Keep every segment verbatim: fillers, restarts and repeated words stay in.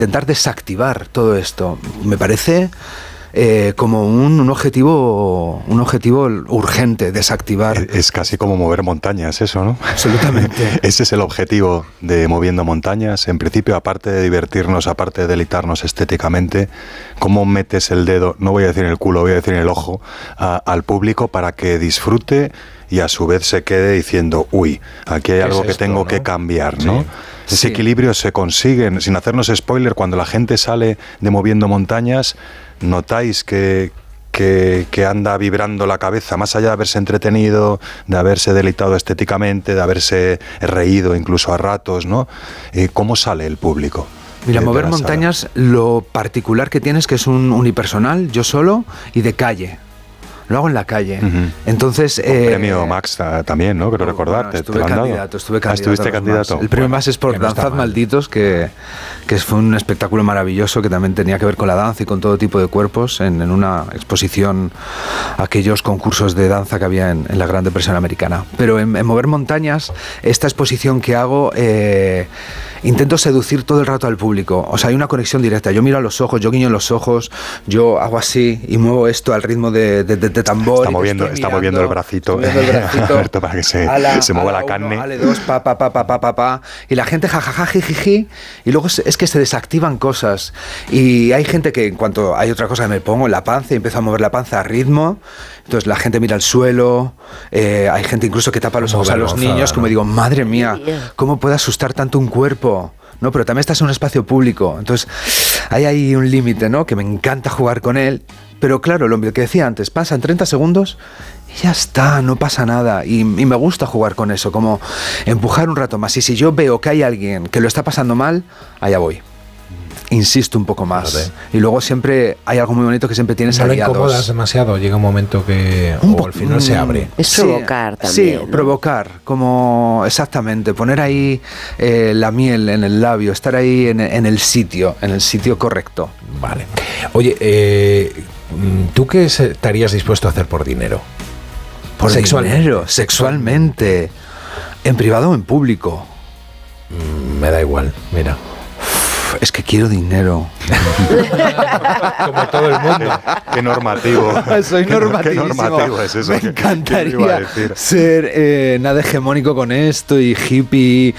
intentar desactivar todo esto. Me parece eh, como un, un objetivo un objetivo urgente, desactivar. Es, es casi como mover montañas eso, ¿no? Absolutamente. Ese es el objetivo de Moviendo Montañas. En principio, aparte de divertirnos, aparte de deleitarnos estéticamente, ¿cómo metes el dedo, no voy a decir en el culo, voy a decir en el ojo, a, al público para que disfrute y a su vez se quede diciendo, uy, aquí hay algo que tengo que cambiar, ¿no? Ese sí. equilibrio se consigue, sin hacernos spoiler, cuando la gente sale de Moviendo Montañas, notáis que, que, que anda vibrando la cabeza, más allá de haberse entretenido, de haberse deleitado estéticamente, de haberse reído incluso a ratos, ¿no? Eh, ¿Cómo sale el público? Mira, Mover Montañas, lo particular que tiene es que es un unipersonal, yo solo, y de calle. Lo hago en la calle. Uh-huh. Entonces... Eh, premio Max también, ¿no? Quiero recordarte. Bueno, estuve, candidato, estuve candidato. Ah, ¿estuviste candidato? El premio Max es por Danzad Malditos, que, que fue un espectáculo maravilloso que también tenía que ver con la danza y con todo tipo de cuerpos en, en una exposición, aquellos concursos de danza que había en, en la Gran Depresión Americana. Pero en, en Mover Montañas, esta exposición que hago... Eh, intento seducir todo el rato al público. O sea, hay una conexión directa. Yo miro a los ojos, yo guiño los ojos, yo hago así y muevo esto al ritmo de, de, de, de tambor. Está moviendo, está mirando, moviendo el bracito, moviendo el bracito Alberto, para que se, la, se mueva la, la carne. Ale dos, pa, pa, pa, pa, pa, pa, pa. Y la gente jajaja, jijiji. Y luego es que se desactivan cosas. Y hay gente que en cuanto hay otra cosa que me pongo en la panza y empiezo a mover la panza a ritmo. Entonces la gente mira al suelo, eh, hay gente incluso que tapa los ojos a los niños, como digo, madre mía, ¿cómo puede asustar tanto un cuerpo? No, pero también estás en un espacio público, entonces hay ahí un límite, ¿no? Que me encanta jugar con él, pero claro, lo que decía antes, pasa en treinta segundos y ya está, no pasa nada, y, y me gusta jugar con eso, como empujar un rato más, y si yo veo que hay alguien que lo está pasando mal, allá voy. Insisto un poco más. Vale. Y luego siempre hay algo muy bonito que siempre tienes no aliados. No le incomodas demasiado, llega un momento que un o al final mm, se abre. Es sí, provocar también. Sí, ¿no? provocar, como exactamente, poner ahí eh, la miel en el labio, estar ahí en, en el sitio, en el sitio correcto. Vale. Oye, eh, ¿tú qué estarías dispuesto a hacer por dinero? Por sexualmente. dinero, sexualmente, en privado o en público. Mm, me da igual, mira. Es que quiero dinero. Como todo el mundo. Qué normativo. Soy normativísimo. Qué normativo es eso. Me encantaría ser eh, nada hegemónico con esto y hippie,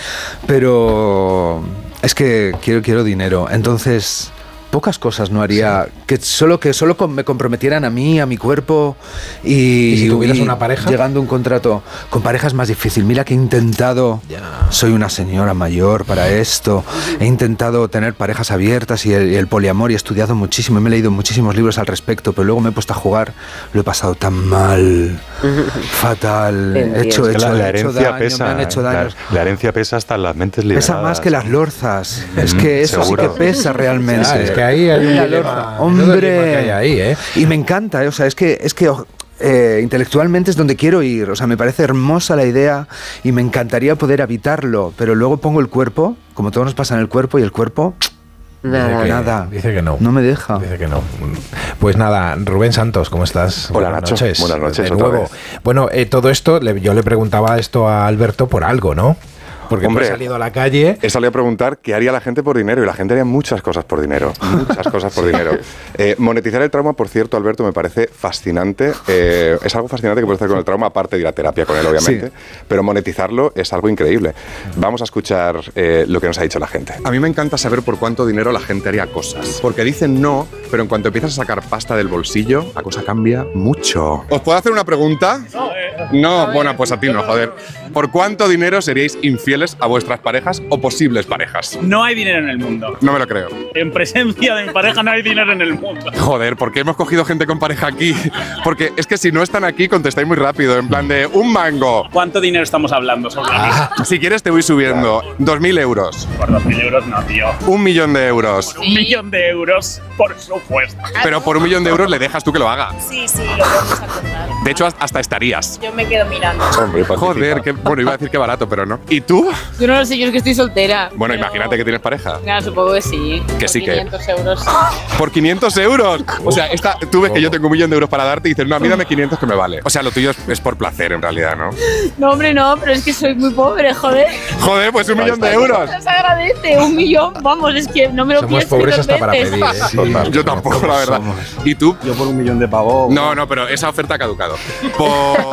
pero es que quiero, quiero dinero. Entonces... pocas cosas no haría, sí. que solo que solo me comprometieran a mí, a mi cuerpo y, ¿Y si tuvieras y una pareja? Llegando a un contrato con pareja es más difícil. Mira que he intentado, ya. soy una señora mayor para esto, he intentado tener parejas abiertas y el, y el poliamor y he estudiado muchísimo, me he leído muchísimos libros al respecto, pero luego me he puesto a jugar, lo he pasado tan mal, fatal, he hecho, es que hecho, la, la he hecho herencia daño, pesa, me han hecho daños. La, la herencia pesa hasta en las mentes liberadas. Pesa más que las lorzas, mm, es que eso seguro. Sí que pesa realmente. Ya, es que ahí hay un dilema, hombre, que hay ahí, ¿eh? Y me encanta, ¿eh? O sea, es que es que eh, intelectualmente es donde quiero ir, o sea, me parece hermosa la idea y me encantaría poder habitarlo, pero luego pongo el cuerpo, como todo nos pasa en el cuerpo, y el cuerpo nada, dice que, nada, dice que no, no me deja. Dice que no. Pues nada, Rubén Santos, ¿cómo estás? Hola, Buenas Nacho. noches. Buenas noches. De nuevo. Bueno, eh, todo esto, le, yo le preguntaba esto a Alberto por algo, ¿no? Porque Hombre, tú has salido a la calle. He salido a preguntar qué haría la gente por dinero y la gente haría muchas cosas por dinero. Muchas cosas por dinero. Eh, monetizar el trauma, por cierto, Alberto, me parece fascinante. Eh, es algo fascinante que puedes hacer con el trauma, aparte de ir a terapia con él, obviamente. Sí. Pero monetizarlo es algo increíble. Vamos a escuchar eh, lo que nos ha dicho la gente. A mí me encanta saber por cuánto dinero la gente haría cosas. Porque dicen no, pero en cuanto empiezas a sacar pasta del bolsillo, la cosa cambia mucho. ¿Os puedo hacer una pregunta? No, eh. No, bueno, pues a ti no, joder. ¿Por cuánto dinero seríais infieles a vuestras parejas o posibles parejas? No hay dinero en el mundo. No me lo creo. En presencia de mi pareja no hay dinero en el mundo. Joder, ¿por qué hemos cogido gente con pareja aquí? Porque es que si no están aquí, contestáis muy rápido, en plan de un mango. ¿Cuánto dinero estamos hablando sobre ah, Si quieres te voy subiendo. Dos mil euros. Por dos mil euros no, tío. Un millón de euros. Un millón de euros, por supuesto. Pero por un millón de euros le dejas tú que lo haga. Sí, sí, lo podemos acordar. De hecho, hasta estarías. Yo me quedo mirando. Hombre, joder, qué, Bueno, iba a decir que barato, pero no. ¿Y tú? Yo no lo sé, yo es que estoy soltera. Bueno, pero... imagínate que tienes pareja. Nada, supongo que sí. Que sí, que... quinientos euros. ¿Por quinientos euros? O sea, esta, tú ves que yo tengo un millón de euros para darte y dices, no, a mí dame quinientos que me vale. O sea, lo tuyo es, es por placer, en realidad, ¿no? No, hombre, no, pero es que soy muy pobre, joder. Joder, pues un millón de euros. Se agradece, un millón, vamos, es que no me lo Somos pienso pobres dos hasta para veces. pedir, ¿eh? Sí, yo tampoco, la verdad. ¿Y tú? Yo por un millón de pavos. No, no, pero esa oferta ha caducado. Por...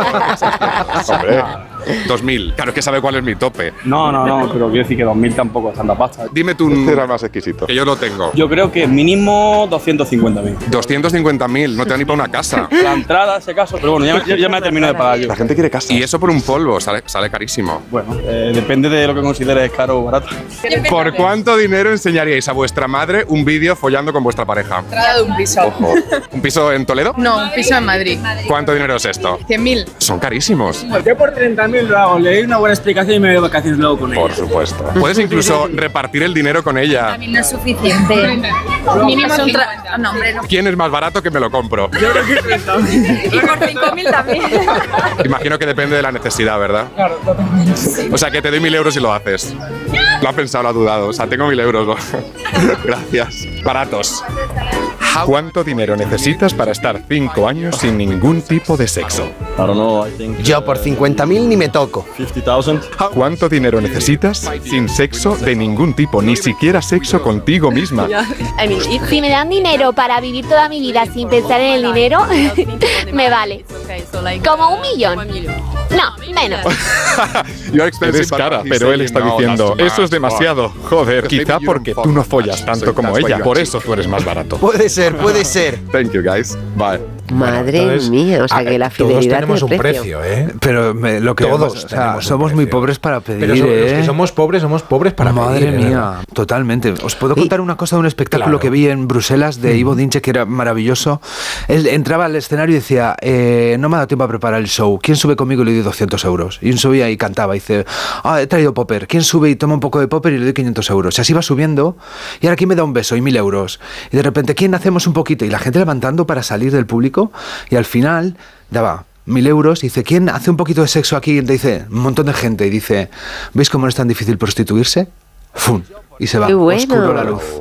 Hombre. dos mil. Claro, es que sabe cuál es mi tope. No, no, no, pero quiero decir que dos mil tampoco es tanta pasta. Dime tú, Este era el más exquisito. que yo lo tengo. Yo creo que mínimo doscientos cincuenta mil. doscientos cincuenta mil, no te da ni para una casa. La entrada, ese caso, pero bueno, ya, ya, ya me he terminado de pagar yo. La gente quiere casa. Y eso por un polvo, sale, sale carísimo. Bueno, eh, depende de lo que consideres caro o barato. ¿Por cuánto dinero enseñaríais a vuestra madre un vídeo follando con vuestra pareja? Entrada de un piso. Ojo. ¿Un piso en Toledo? No, un piso en Madrid. ¿Cuánto dinero es esto? cien mil. Son carísimos. Yo por treinta mil lo hago, le doy una buena explicación y me voy de vacaciones luego con Por supuesto. Puedes incluso repartir el dinero con ella. También no es suficiente. Mínimo son tra- No, hombre, no. ¿Quién es más barato que me lo compro? Yo creo que treinta mil. Y por cinco mil también. Imagino que depende de la necesidad, ¿verdad? Claro, totalmente. O sea, que te doy mil euros y lo haces. Lo ha pensado, lo ha dudado. O sea, tengo mil euros. ¿no? Gracias. Baratos. ¿Cuánto dinero necesitas para estar cinco años sin ningún tipo de sexo? I don't know, I think Yo por cincuenta mil ni me toco. cincuenta mil. ¿Cuánto dinero necesitas sin sexo de ningún tipo, ni siquiera sexo contigo misma? Si me dan dinero para vivir toda mi vida sin pensar en el dinero, me vale. ¿Como un millón? No, menos. Eres cara, pero él está diciendo, eso es demasiado. Joder, quizá porque tú no follas tanto como ella, por eso tú eres más barato. Puede ser, puede ser. Thank you, guys. Bye. Madre Entonces, mía, o sea a- que la todos fidelidad tenemos un tiene precio, ¿eh? Pero me- lo que Todos o sea, tenemos un somos muy precio. pobres para pedir, Pero so- los ¿eh? que somos pobres, somos pobres para Madre pedir. ¿eh? mía, totalmente. Os puedo contar una cosa de un espectáculo Claro. que vi en Bruselas de Ivo Dinche que era maravilloso. Él entraba al escenario y decía, eh, no me ha dado tiempo a preparar el show. ¿Quién sube conmigo? Y le doy doscientos euros. Y un subía y cantaba. Y dice, ah, he traído popper. ¿Quién sube y toma un poco de popper? Y le doy quinientos euros. Y así va subiendo. Y ahora ¿quién me da un beso? Y mil euros. Y de repente, ¿quién hacemos un poquito? Y la gente levantando para salir del público. Y al final daba mil euros y dice, ¿quién hace un poquito de sexo aquí? Y dice, un montón de gente. Y dice, ¿veis cómo no es tan difícil prostituirse? ¡Fum! Y se va. Qué bueno. Oscuro la luz.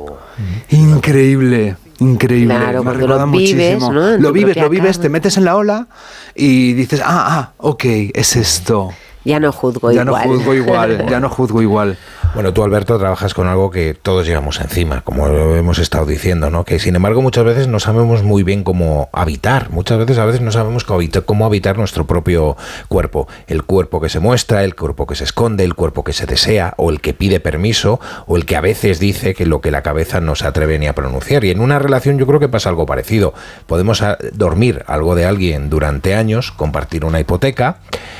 Increíble. Increíble. Claro, Me cuando recuerda lo vives, muchísimo. ¿no? En Lo tu vives, propia lo vives, carne. te metes en la ola y dices, ah, ah, ok, es esto. Ya no juzgo Ya igual. no juzgo igual, ya no juzgo igual. Bueno, tú, Alberto, trabajas con algo que todos llevamos encima, como lo hemos estado diciendo, ¿no? Que sin embargo muchas veces no sabemos muy bien cómo habitar. Muchas veces a veces no sabemos cómo habitar, cómo habitar nuestro propio cuerpo. El cuerpo que se muestra, el cuerpo que se esconde, el cuerpo que se desea, o el que pide permiso, o el que a veces dice que lo que la cabeza no se atreve ni a pronunciar. Y en una relación yo creo que pasa algo parecido. Podemos a- dormir algo de alguien durante años, compartir una hipoteca,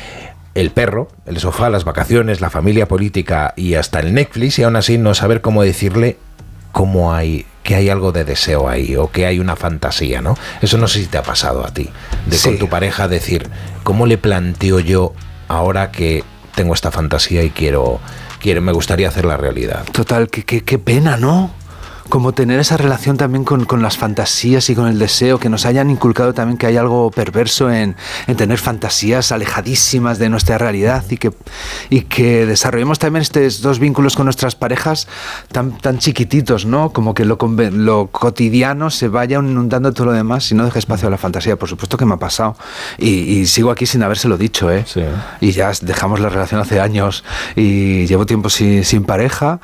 el perro, el sofá, las vacaciones, la familia política y hasta el Netflix, y aún así no saber cómo decirle cómo hay, que hay algo de deseo ahí o que hay una fantasía, ¿no? Eso no sé si te ha pasado a ti, de Sí. con tu pareja decir, ¿cómo le planteo yo ahora que tengo esta fantasía y quiero, quiero me gustaría hacerla realidad? Total, qué, qué, qué pena, ¿no? Como tener esa relación también con, con las fantasías y con el deseo, que nos hayan inculcado también que hay algo perverso en, en tener fantasías alejadísimas de nuestra realidad y que, y que desarrollemos también estos dos vínculos con nuestras parejas tan, tan chiquititos, ¿no? Como que lo, conve- lo cotidiano se vaya inundando todo lo demás y no deje espacio a la fantasía. Por supuesto que me ha pasado. Y, y sigo aquí sin habérselo dicho, ¿eh? Sí. Y ya dejamos la relación hace años y llevo tiempo sin, sin pareja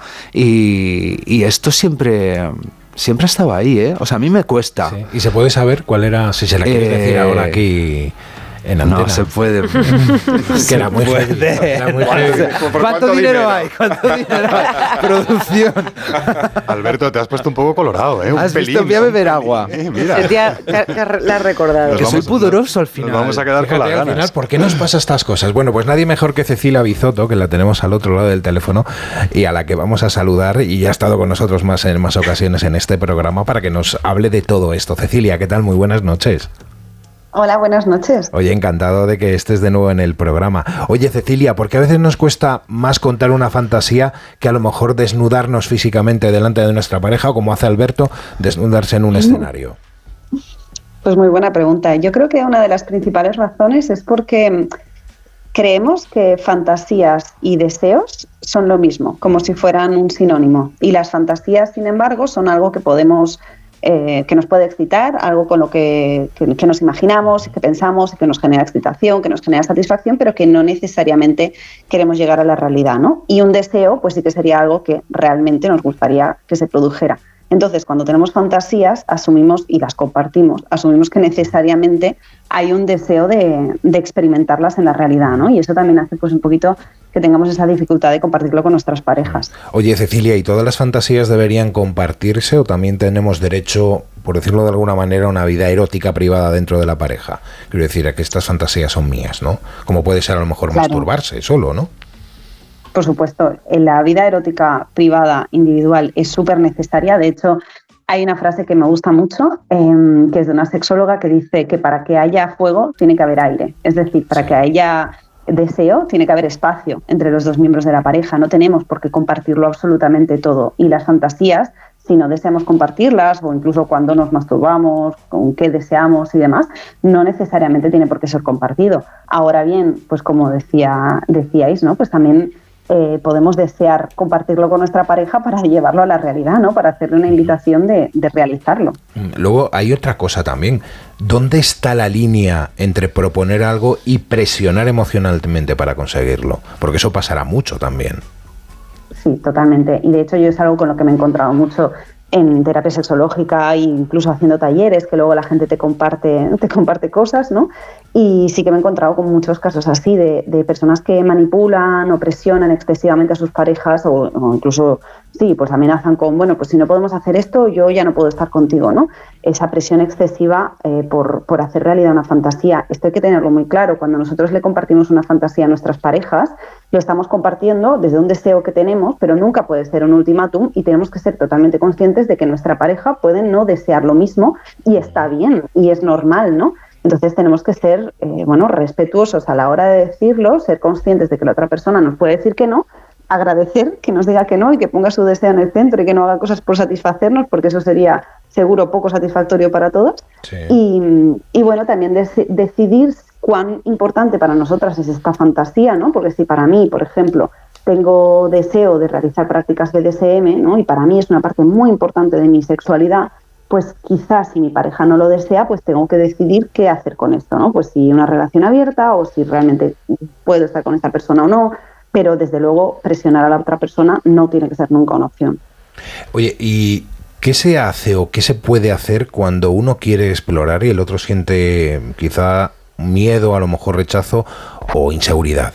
y, y esto siempre siempre ha estado ahí, ¿eh? O sea, a mí me cuesta. Sí. ¿Y se puede saber cuál era, si se la quieres Eh, decir ahora aquí en antena? No se puede. Es que era muy heavy, era muy heavy. ¿Cuánto, ¿Cuánto dinero, dinero? hay? ¿Cuánto dinero hay? Producción. Alberto, te has puesto un poco colorado, ¿eh? Un ¿Has pelín, visto? Voy a un beber pelín. agua. Eh, mira. Se te ha, te ha- te ha- la has recordado. Nos Que soy vamos- pudoroso al final. Nos vamos a quedar con las Fíjate, al ganas. final, ¿por qué nos pasa estas cosas? Bueno, pues nadie mejor que Cecilia Bizotto, que la tenemos al otro lado del teléfono y a la que vamos a saludar, y ya ha estado con nosotros más en más ocasiones en este programa para que nos hable de todo esto. Cecilia, ¿qué tal? Muy buenas noches. Hola, buenas noches. Oye, encantado de que estés de nuevo en el programa. Oye, Cecilia, porque a veces nos cuesta más contar una fantasía que a lo mejor desnudarnos físicamente delante de nuestra pareja, o como hace Alberto, desnudarse en un escenario. Pues muy buena pregunta. Yo creo que una de las principales razones es porque creemos que fantasías y deseos son lo mismo, como si fueran un sinónimo. Y las fantasías, sin embargo, son algo que podemos, eh, que nos puede excitar, algo con lo que, que, que nos imaginamos, que pensamos, que nos genera excitación, que nos genera satisfacción, pero que no necesariamente queremos llegar a la realidad, ¿no? Y un deseo, pues sí que sería algo que realmente nos gustaría que se produjera. Entonces, cuando tenemos fantasías, asumimos, y las compartimos, asumimos que necesariamente hay un deseo de, de experimentarlas en la realidad, ¿no? Y eso también hace pues un poquito que tengamos esa dificultad de compartirlo con nuestras parejas. Oye, Cecilia, ¿y todas las fantasías deberían compartirse o también tenemos derecho, por decirlo de alguna manera, a una vida erótica privada dentro de la pareja? Quiero decir, a que estas fantasías son mías, ¿no? Como puede ser a lo mejor Claro. masturbarse solo, ¿no? Por supuesto, la vida erótica privada, individual, es súper necesaria. De hecho, hay una frase que me gusta mucho, eh, que es de una sexóloga que dice que para que haya fuego tiene que haber aire. Es decir, para que haya deseo tiene que haber espacio entre los dos miembros de la pareja. No tenemos por qué compartirlo absolutamente todo. Y las fantasías, si no deseamos compartirlas, o incluso cuando nos masturbamos, con qué deseamos y demás, no necesariamente tiene por qué ser compartido. Ahora bien, pues como decía, decíais, ¿no? Pues también Eh, podemos desear compartirlo con nuestra pareja para llevarlo a la realidad, ¿no? Para hacerle una invitación de, de realizarlo. Luego hay otra cosa también. ¿Dónde está la línea entre proponer algo y presionar emocionalmente para conseguirlo? Porque eso pasará mucho también. Sí, totalmente. Y de hecho yo es algo con lo que me he encontrado mucho en terapia sexológica e incluso haciendo talleres, que luego la gente te comparte, te comparte cosas, ¿no? Y sí que me he encontrado con muchos casos así de, de personas que manipulan o presionan excesivamente a sus parejas o, o incluso, sí, pues amenazan con, bueno, pues si no podemos hacer esto, yo ya no puedo estar contigo, ¿no? Esa presión excesiva eh, por, por hacer realidad una fantasía. Esto hay que tenerlo muy claro. Cuando nosotros le compartimos una fantasía a nuestras parejas, lo estamos compartiendo desde un deseo que tenemos, pero nunca puede ser un ultimátum y tenemos que ser totalmente conscientes de que nuestra pareja puede no desear lo mismo y está bien y es normal, ¿no? Entonces tenemos que ser eh, bueno, respetuosos a la hora de decirlo, ser conscientes de que la otra persona nos puede decir que no, agradecer que nos diga que no y que ponga su deseo en el centro y que no haga cosas por satisfacernos, porque eso sería seguro poco satisfactorio para todos. Sí. Y, y bueno, también de- decidir cuán importante para nosotras es esta fantasía, ¿no? Porque si para mí, por ejemplo, tengo deseo de realizar prácticas B D S M, ¿no? Y para mí es una parte muy importante de mi sexualidad, pues quizás si mi pareja no lo desea, pues tengo que decidir qué hacer con esto, ¿no? Pues si una relación abierta o si realmente puedo estar con esta persona o no, pero desde luego presionar a la otra persona no tiene que ser nunca una opción. Oye, ¿y qué se hace o qué se puede hacer cuando uno quiere explorar y el otro siente quizá miedo, a lo mejor rechazo o inseguridad?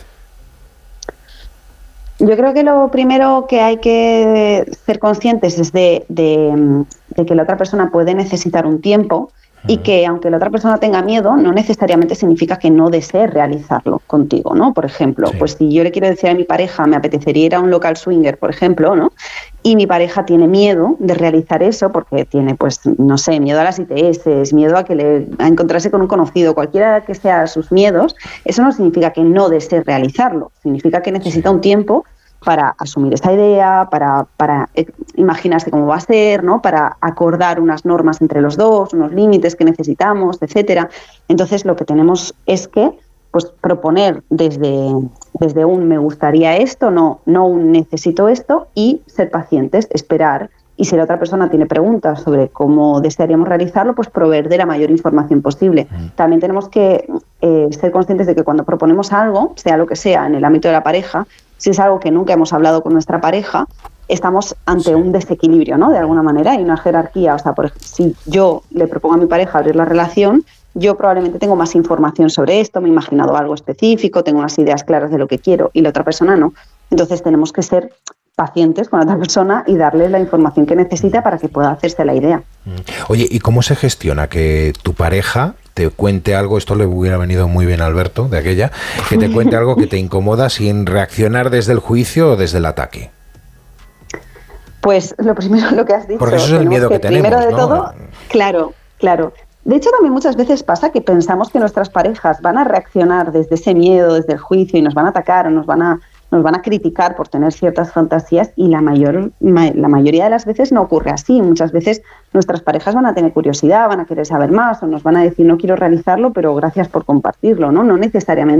Yo creo que lo primero que hay que ser conscientes es de, de, de que la otra persona puede necesitar un tiempo y que aunque la otra persona tenga miedo, no necesariamente significa que no desee realizarlo contigo, ¿no? Por ejemplo, sí. Pues si yo le quiero decir a mi pareja, me apetecería ir a un local swinger, por ejemplo, ¿no? Y mi pareja tiene miedo de realizar eso porque tiene, pues, no sé, miedo a las I T S, miedo a que le, a encontrarse con un conocido, cualquiera que sea sus miedos, eso no significa que no desee realizarlo, significa que necesita un tiempo para asumir esa idea, para, para eh, imaginarse cómo va a ser, ¿no? Para acordar unas normas entre los dos, unos límites que necesitamos, etcétera. Entonces, lo que tenemos es que pues proponer desde, desde un me gustaría esto, no, no un necesito esto, y ser pacientes, esperar. Y si la otra persona tiene preguntas sobre cómo desearíamos realizarlo, pues proveer de la mayor información posible. Mm. También tenemos que eh, ser conscientes de que cuando proponemos algo, sea lo que sea, en el ámbito de la pareja, si es algo que nunca hemos hablado con nuestra pareja, estamos ante sí. un desequilibrio, ¿no? De alguna manera, hay una jerarquía. O sea, por ejemplo, si yo le propongo a mi pareja abrir la relación, yo probablemente tengo más información sobre esto, me he imaginado algo específico, tengo unas ideas claras de lo que quiero y la otra persona no. Entonces tenemos que ser pacientes con la otra persona y darle la información que necesita para que pueda hacerse la idea. Oye, ¿y cómo se gestiona que tu pareja te cuente algo? Esto le hubiera venido muy bien a Alberto, de aquella, que te cuente algo que te incomoda sin reaccionar desde el juicio o desde el ataque. Pues lo primero, lo que has dicho. Porque eso es el miedo que, que tenemos, primero de ¿no? todo, claro, claro. De hecho, también muchas veces pasa que pensamos que nuestras parejas van a reaccionar desde ese miedo, desde el juicio, y nos van a atacar o nos van a nos van a criticar por tener ciertas fantasías, y la mayor la mayoría de las veces no ocurre así. Muchas veces nuestras parejas van a tener curiosidad, van a querer saber más, o nos van a decir no quiero realizarlo, pero gracias por compartirlo, ¿no? No necesariamente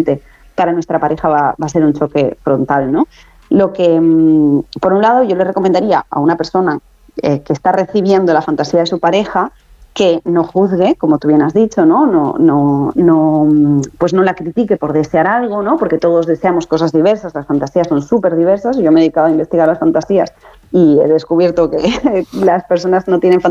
para nuestra pareja va, va a ser un choque frontal, ¿no? Lo que, mmm, por un lado, yo le recomendaría a una persona eh, que está recibiendo la fantasía de su pareja que no juzgue, como tú bien has dicho, ¿no? No, no, no, pues no la critique por desear algo, ¿no? Porque todos deseamos cosas diversas, las fantasías son súper diversas. Yo me he dedicado a investigar las fantasías y he descubierto que las personas no tienen fantasías